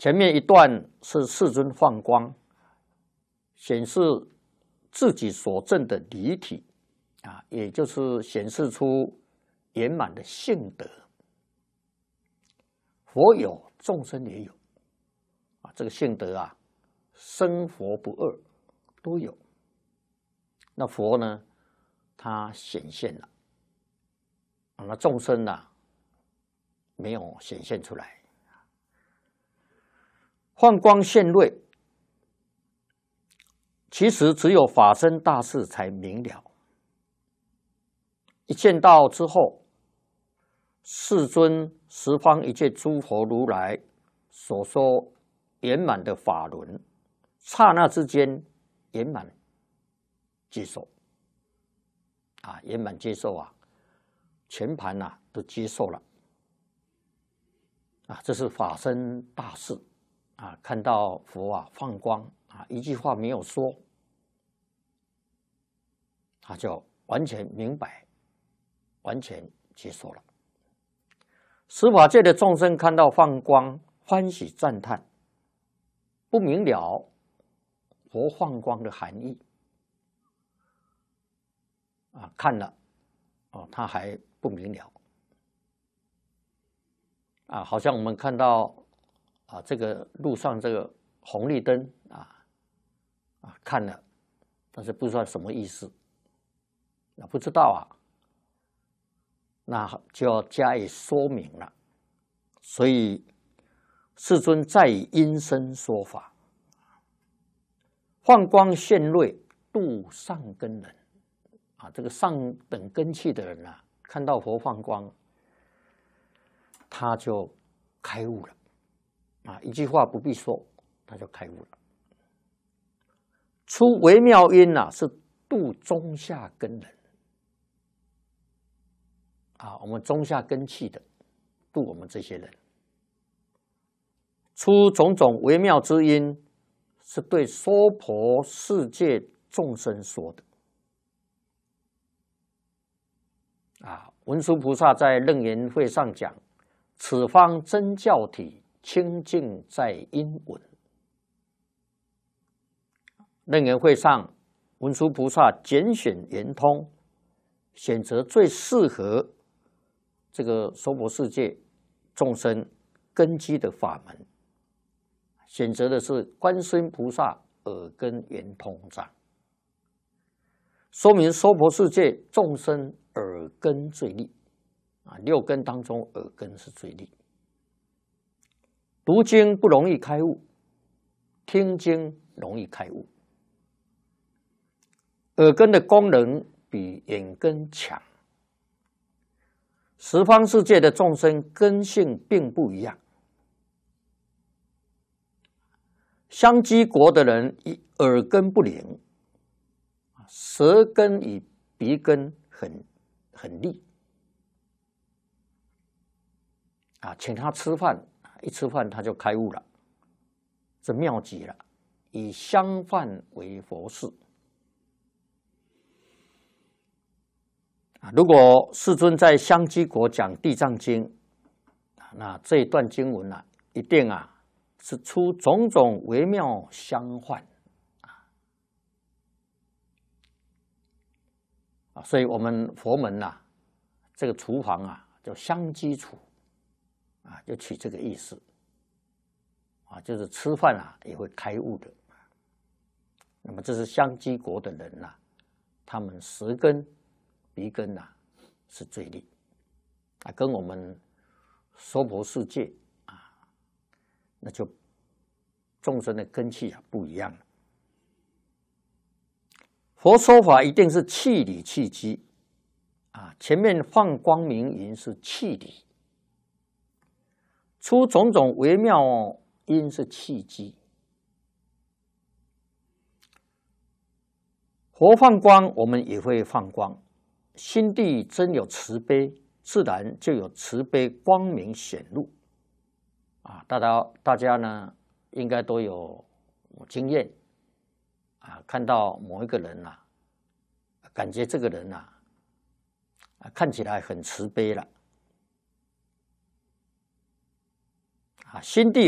前面一段是世尊放光，显示自己所证的离体啊，也就是显示出圆满的性德。佛有，众生也有啊，这个性德啊，生佛不二，都有。那佛呢，他显现了，那众生呢，没有显现出来。放光现瑞，其实只有法身大士才明了。一见到之后，世尊十方一切诸佛如来所说圆满的法轮，刹那之间圆满接受啊，圆满接受啊，全盘啊都接受了啊，这是法身大士啊，看到佛啊放光啊，一句话没有说，他就完全明白，完全接受了。十法界的众生看到放光，欢喜赞叹，不明了佛放光的含义啊，看了哦，他还不明了啊，好像我们看到啊，这个路上这个红绿灯啊看了，但是不知道什么意思，那不知道啊，那就要加以说明了。所以世尊再以因身说法，放光现瑞，度上根人啊，这个上等根器的人啊，看到佛放光，他就开悟了啊，一句话不必说，他就开悟了。出微妙因啊，是度中下根人啊，我们中下根器的，度我们这些人。出种种微妙之因，是对娑婆世界众生说的啊。文殊菩萨在楞严会上讲，此方真教体，清净在因闻。楞严会上，文殊菩萨拣选圆通，选择最适合这个娑婆世界众生根基的法门，选择的是观世音菩萨耳根圆通藏，说明娑婆世界众生耳根最利啊，六根当中耳根是最利。读经不容易开悟，听经容易开悟。耳根的功能比眼根强，十方世界的众生根性并不一样。香积国的人耳根不灵，舌根与鼻根很利啊，请他吃饭，一吃饭他就开悟了，这妙极了。以香饭为佛事啊，如果世尊在香积国讲地藏经，那这一段经文啊，一定啊是出种种微妙香幻啊，所以我们佛门呐，这个厨房啊叫香积厨啊，就取这个意思啊，就是吃饭啊也会开悟的。那么这是香积国的人呐，他们舌根、鼻根呐是最利啊，跟我们娑婆世界啊，那就众生的根器啊不一样了。佛说法一定是气理气机啊，前面放光明云是气理，出种种微妙因是气机。佛放光，我们也会放光。心地真有慈悲，自然就有慈悲光明显露啊！大家呢，应该都有经验啊，看到某一个人啊，感觉这个人啊，看起来很慈悲了啊，心地